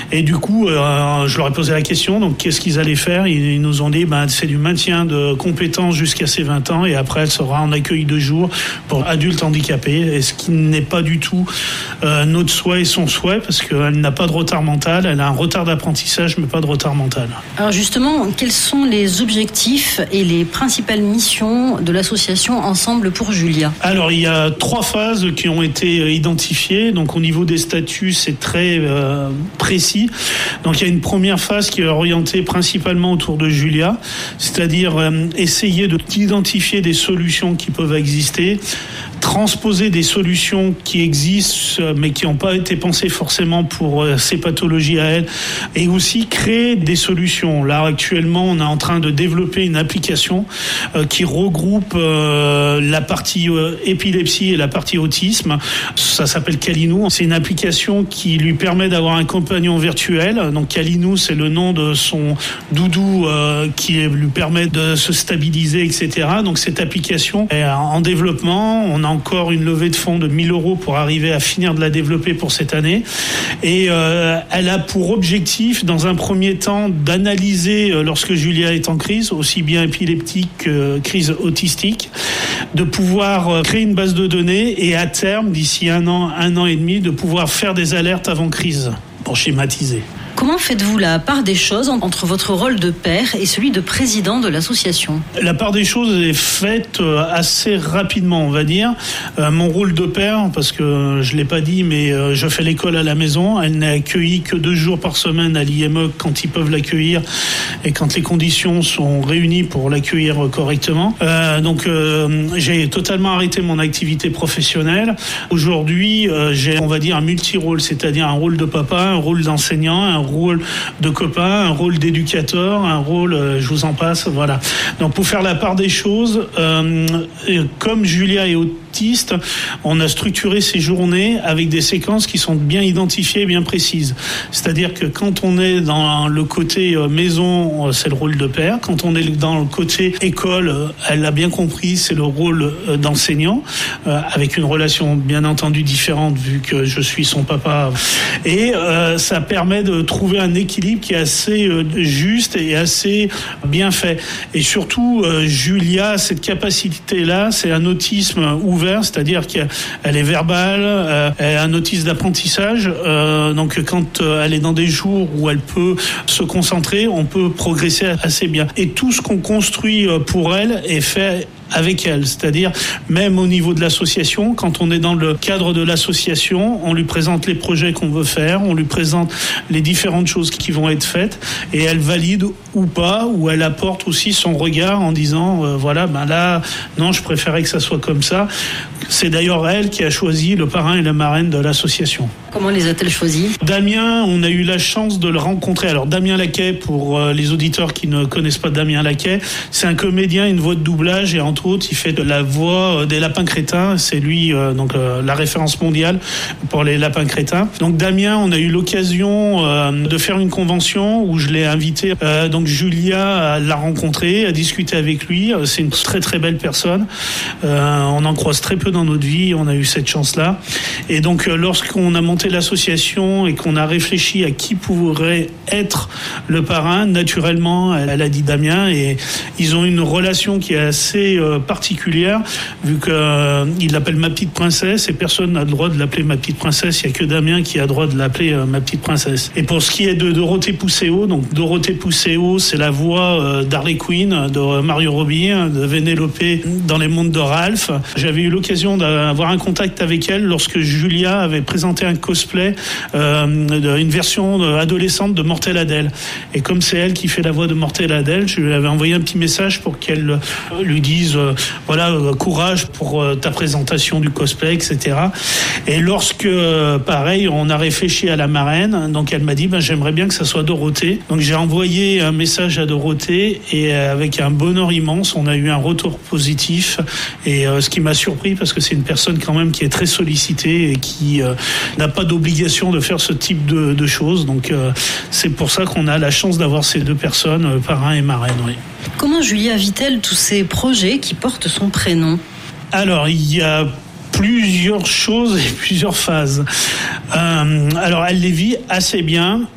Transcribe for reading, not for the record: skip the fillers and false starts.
Et du coup, je leur ai posé la question, donc qu'est-ce qu'ils allaient faire? Ils nous ont dit, c'est du maintien de compétences jusqu'à ses 20 ans et après elle sera en accueil de jour pour adultes handicapés, et ce qui n'est pas du tout notre souhait et son souhait, parce qu'elle n'a pas de retard mental, elle a un retard d'apprentissage mais pas de retard mental. Alors justement, quels sont les objectifs et les principales missions de l'association Ensemble pour Julia? Alors il y a 3 phases qui ont été identifiées, donc au niveau des statuts c'est très précis. Donc il y a une première phase qui est orientée principalement autour de Julia, c'est-à-dire essayer d'identifier des solutions qui peuvent exister, transposer des solutions qui existent mais qui n'ont pas été pensées forcément pour ces pathologies à elle, et aussi créer des solutions. Là actuellement on est en train de développer une application qui regroupe la partie épilepsie et la partie autisme. Ça s'appelle Kalinou. C'est une application qui lui permet d'avoir un compagnon virtuel. Donc Kalinou, c'est le nom de son doudou qui lui permet de se stabiliser, etc. Donc cette application est en développement. On a encore une levée de fonds de 1 000 € pour arriver à finir de la développer pour cette année. Et elle a pour objectif, dans un premier temps, d'analyser lorsque Julia est en crise, aussi bien épileptique que crise autistique, de pouvoir créer une base de données et à terme, d'ici 1 an et demi, de pouvoir faire des alertes avant crise, pour schématiser. Comment faites-vous la part des choses entre votre rôle de père et celui de président de l'association? La part des choses est faite assez rapidement, on va dire. Mon rôle de père, parce que je ne l'ai pas dit, mais je fais l'école à la maison. Elle n'est accueillie que 2 jours par semaine à l'IME quand ils peuvent l'accueillir et quand les conditions sont réunies pour l'accueillir correctement. Donc j'ai totalement arrêté mon activité professionnelle. Aujourd'hui, j'ai, on va dire, un multi-rôle, c'est-à-dire un rôle de papa, un rôle d'enseignant, un rôle de copain, un rôle d'éducateur, un rôle, je vous en passe, voilà. Donc pour faire la part des choses, comme Julia est autiste, on a structuré ces journées avec des séquences qui sont bien identifiées et bien précises. C'est-à-dire que quand on est dans le côté maison, c'est le rôle de père. Quand on est dans le côté école, elle l'a bien compris, c'est le rôle d'enseignant, avec une relation bien entendu différente vu que je suis son papa. Et ça permet de trouver un équilibre qui est assez juste et assez bien fait. Et surtout, Julia a cette capacité-là, c'est un autisme ouvert, c'est-à-dire qu'elle est verbale, elle a un autisme d'apprentissage. Donc quand elle est dans des jours où elle peut se concentrer, on peut progresser assez bien. Et tout ce qu'on construit pour elle est fait avec elle, c'est-à-dire même au niveau de l'association, quand on est dans le cadre de l'association, on lui présente les projets qu'on veut faire, on lui présente les différentes choses qui vont être faites et elle valide ou pas, ou elle apporte aussi son regard en disant là, non, je préférais que ça soit comme ça. C'est d'ailleurs elle qui a choisi le parrain et la marraine de l'association. Comment les a-t-elle choisis? Damien, on a eu la chance de le rencontrer. Alors Damien Laquet, pour les auditeurs qui ne connaissent pas Damien Laquet, c'est un comédien, une voix de doublage, et entre autres, il fait de la voix des lapins crétins. C'est lui la référence mondiale pour les lapins crétins. Donc Damien, on a eu l'occasion de faire une convention où je l'ai invité. Donc Julia l'a rencontré, a discuté avec lui. C'est une très très belle personne. On en croise très peu dans notre vie. On a eu cette chance-là. Et donc lorsqu'on a monté l'association et qu'on a réfléchi à qui pourrait être le parrain, naturellement, elle a dit Damien, et ils ont une relation qui est assez particulière, vu qu'il l'appelle ma petite princesse et personne n'a le droit de l'appeler ma petite princesse. Il n'y a que Damien qui a le droit de l'appeler ma petite princesse. Et pour ce qui est de Dorothée Pousseau, donc Dorothée Pousseau, c'est la voix d'Harley Quinn, de Mario Robbie, de Vénélope dans Les Mondes de Ralph. J'avais eu l'occasion d'avoir un contact avec elle lorsque Julia avait présenté un cosplay, une version adolescente de Mortel Adèle. Et comme c'est elle qui fait la voix de Mortel Adèle, je lui avais envoyé un petit message pour qu'elle lui dise courage pour ta présentation du cosplay, etc. Et lorsque, pareil, on a réfléchi à la marraine, donc elle m'a dit j'aimerais bien que ça soit Dorothée. Donc j'ai envoyé un message à Dorothée et avec un bonheur immense, on a eu un retour positif, et ce qui m'a surpris parce que c'est une personne quand même qui est très sollicitée et qui n'a pas d'obligation de faire ce type de choses. Donc c'est pour ça qu'on a la chance d'avoir ces 2 personnes, parrain et marraine. Oui. Comment Julia vit-elle tous ces projets qui portent son prénom? Alors, il y a plusieurs choses et plusieurs phases. Alors, elle les vit assez bien.